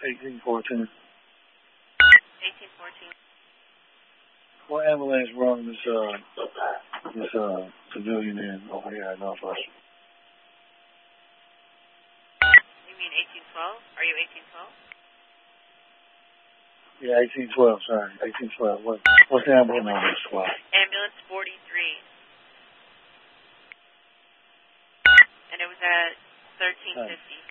1814. 1814. What ambulance brought this civilian in over here at Northwest? You mean 1812? Are you 1812? Yeah, 1812, sorry. 1812. What's the ambulance number? Squad? Ambulance 43. And it was at 1350.